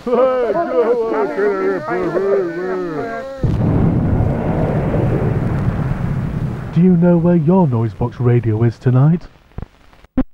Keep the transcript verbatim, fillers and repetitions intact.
Do you know where your Noisebox radio is tonight?